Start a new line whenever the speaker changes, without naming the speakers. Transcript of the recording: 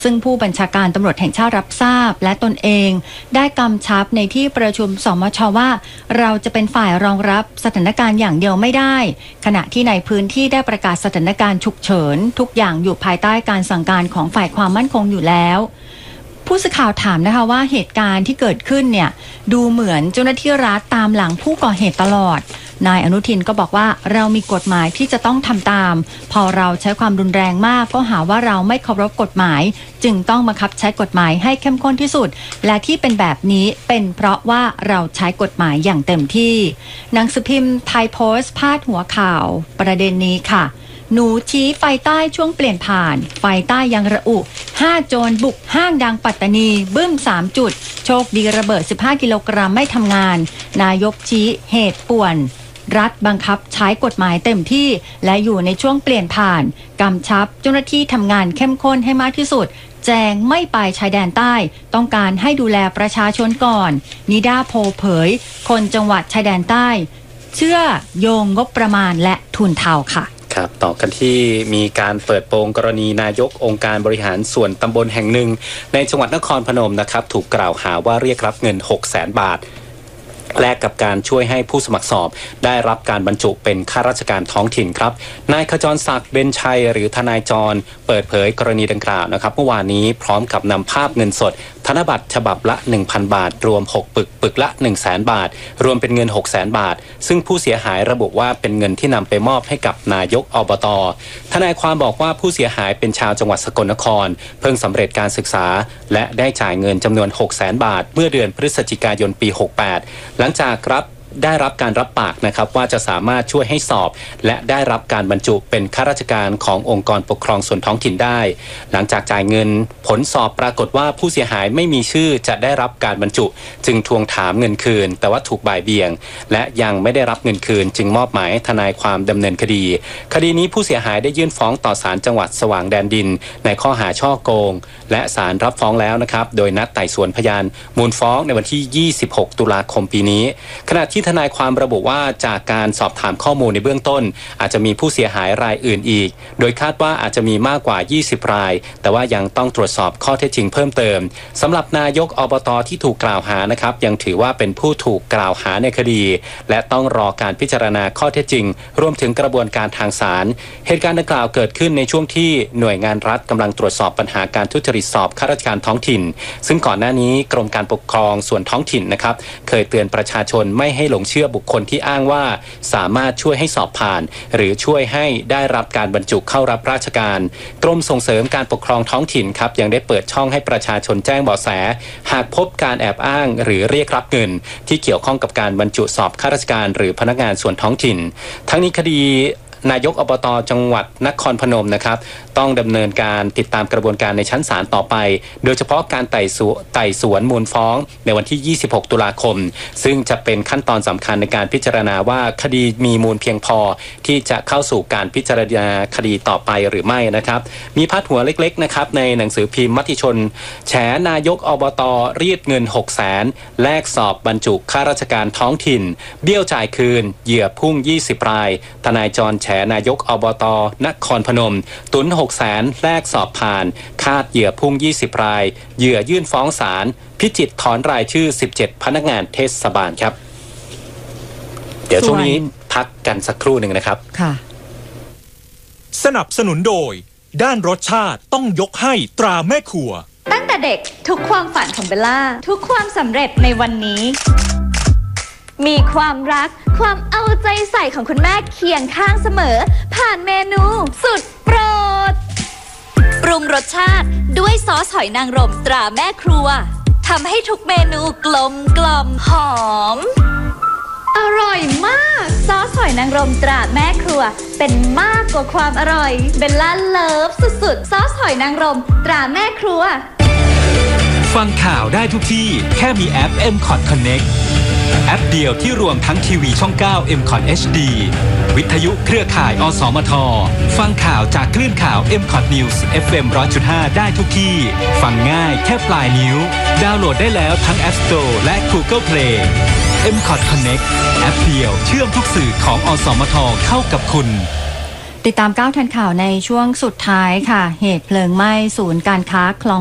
ซึ่งผู้บัญชาการตำรวจแห่งชาติรับทราบและตนเองได้กำชับในที่ประชุมสมช.ว่าเราจะเป็นฝ่ายรองรับสถานการณ์อย่างเดียวไม่ได้ขณะที่ในพื้นที่ได้ประกาศสถานการณ์ฉุกเฉินทุกอย่างอยู่ภายใต้การสั่งการของฝ่ายความมั่นคงอยู่แล้วผู้สื่อข่าวถามนะคะว่าเหตุการณ์ที่เกิดขึ้นเนี่ยดูเหมือนเจ้าหน้าที่รัฐตามหลังผู้ก่อเหตุตลอดนายอนุทินก็บอกว่าเรามีกฎหมายที่จะต้องทำตามพอเราใช้ความรุนแรงมากก็หาว่าเราไม่เคารพกฎหมายจึงต้องบังคับใช้กฎหมายให้เข้มข้นที่สุดและที่เป็นแบบนี้เป็นเพราะว่าเราใช้กฎหมายอย่างเต็มที่หนังสือพิมพ์ไทยโพสต์พาดหัวข่าวประเด็นนี้ค่ะหนูชี้ไฟใต้ช่วงเปลี่ยนผ่านไฟใต้ยังระอุ5โจรบุกห้างดังปัตตานีบึ้ม3จุดโชคดีระเบิด15กิโลกรัมไม่ทำงานนายกชี้เหตุป่วนรัฐบังคับใช้กฎหมายเต็มที่และอยู่ในช่วงเปลี่ยนผ่านกำชับเจ้าหน้าที่ทำงานเข้มข้นให้มากที่สุดแจงไม่ไปชายแดนใต้ต้องการให้ดูแลประชาชนก่อนนิดาโพเผยคนจังหวัดชายแดนใต้เชื่อโยงงบประมาณและทุนเทาค่ะ
ครับต่อกันที่มีการเปิดโปงกรณีนายกองค์การบริหารส่วนตำบลแห่งหนึ่งในจังหวัดนครพนมนะครับถูกกล่าวหาว่าเรียกรับเงิน 600,000 บาทแลกกับการช่วยให้ผู้สมัครสอบได้รับการบรรจุเป็นข้าราชการท้องถิ่นครับนายขจรศักดิ์เบญชัยหรือทนายจรเปิดเผยกรณีดังกล่าวนะครับเมื่อวานนี้พร้อมกับนำภาพเงินสดธนบัตรฉบับละ 1,000 บาทรวม6ปึกละ 100,000 บาทรวมเป็นเงิน 600,000 บาทซึ่งผู้เสียหายระบุว่าเป็นเงินที่นำไปมอบให้กับนายกอบต.ทนายความบอกว่าผู้เสียหายเป็นชาวจังหวัดสกลนครเพิ่งสำเร็จการศึกษาและได้จ่ายเงินจำนวน 600,000 บาทเมื่อเดือนพฤศจิกายนปี 68หลังจากได้รับการรับปากนะครับว่าจะสามารถช่วยให้สอบและได้รับการบรรจุเป็นข้าราชการขององค์กรปกครองส่วนท้องถิ่นได้หลังจากจ่ายเงินผลสอบปรากฏว่าผู้เสียหายไม่มีชื่อจะได้รับการบรรจุจึงทวงถามเงินคืนแต่ว่าถูกบ่ายเบี่ยงและยังไม่ได้รับเงินคืนจึงมอบหมายทนายความดำเนินคดีนี้ผู้เสียหายได้ยื่นฟ้องต่อศาลจังหวัดสว่างแดนดินในข้อหาฉ้อโกงและศาลรับฟ้องแล้วนะครับโดยนัดไต่สวนพยานมูลฟ้องในวันที่26ตุลาคมปีนี้ขณะที่ทนายความระบุว่าจากการสอบถามข้อมูลในเบื้องต้นอาจจะมีผู้เสียหายรายอื่นอีกโดยคาดว่าอาจจะมีมากกว่า20รายแต่ว่ายังต้องตรวจสอบข้อเท็จจริงเพิ่มเติมสำหรับนายกอบต.ที่ถูกกล่าวหานะครับยังถือว่าเป็นผู้ถูกกล่าวหาในคดีและต้องรอการพิจารณาข้อเท็จจริงรวมถึงกระบวนการทางศาลเหตุการณ์ดังกล่าวเกิดขึ้นในช่วงที่หน่วยงานรัฐกำลังตรวจสอบปัญหาการทุจริตสอบข้าราชการท้องถิ่นซึ่งก่อนหน้านี้กรมการปกครองส่วนท้องถิ่นนะครับเคยเตือนประชาชนไม่ให้หลงเชื่อบุคคลที่อ้างว่าสามารถช่วยให้สอบผ่านหรือช่วยให้ได้รับการบรรจุเข้ารับราชการกรมส่งเสริมการปกครองท้องถิ่นครับยังได้เปิดช่องให้ประชาชนแจ้งเบาะแสหากพบการแอบอ้างหรือเรียกรับเงินที่เกี่ยวข้องกับการบรรจุสอบข้าราชการหรือพนักงานส่วนท้องถิ่นทั้งนี้คดีนายกอบต.จังหวัดนครพนมนะครับต้องดำเนินการติดตามกระบวนการในชั้นศาลต่อไปโดยเฉพาะการไต่สวนมูลฟ้องในวันที่26ตุลาคมซึ่งจะเป็นขั้นตอนสำคัญในการพิจารณาว่าคดีมีมูลเพียงพอที่จะเข้าสู่การพิจารณาคดีต่อไปหรือไม่นะครับมีพาดหัวเล็กๆนะครับในหนังสือพิมพ์มติชนแฉนายกอบต.รีดเงิน 600,000 แลกสอบบรรจุข้าราชการท้องถิ่นเบี้ยวจ่ายคืนเหยื่อพุ่ง20รายทนายจรแฉนายกอบต.นครพนมตุน 600,000 แลกสอบผ่านคาดเหยื่อพุ่ง20รายเหยื่อยื่นฟ้องศาลพิจิตรถอนรายชื่อ17พนักงานเทศบาลครับเดี๋ยวช่วงนี้พักกันสักครู่หนึ่งนะครับค่ะ
สนับสนุนโดยด้านรสชาติต้องยกให้ตราแม่ครัว
ตั้งแต่เด็กทุกความฝันของเบลล่าทุกความสำเร็จในวันนี้มีความรักความเอาใจใส่ของคุณแม่เคียงข้างเสมอผ่านเมนูสุดโปรดปรุงรสชาติด้วยซอสหอยนางรมตราแม่ครัวทำให้ทุกเมนูกลมกล่อมหอมอร่อยมากซอสหอยนางรมตราแม่ครัวเป็นมากกว่าความอร่อยเบลล่าเลิฟสุดๆซอสหอยนางรมตราแม่ครัว
ฟังข่าวได้ทุกที่แค่มีแอป MCOT Connectแอปเดียวที่รวมทั้งทีวีช่อง 9 MCOT HD วิทยุเครือข่ายอสมทฟังข่าวจากคลื่นข่าว MCOT News FM 100.5 ได้ทุกที่ฟังง่ายแค่ปลายนิ้วดาวน์โหลดได้แล้วทั้ง App Store และ Google Play MCOT Connect แอปเดียวเชื่อมทุกสื่อของอสมทเข้ากับคุณ
ติดตาม9ทันข่าวในช่วงสุดท้ายค่ะเหตุเพลิงไหม้ศูนย์การค้าคลอง